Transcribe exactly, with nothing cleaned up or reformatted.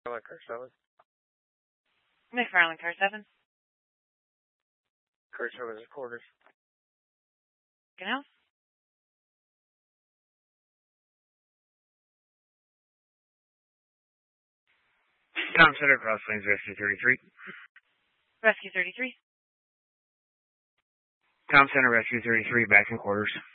McFarland Car seven. McFarland Car seven. Car seven is quarters. Canals? Tom Center, Cross Lanes, Rescue thirty-three. Rescue thirty-three. Tom Center, Rescue thirty-three, back in quarters.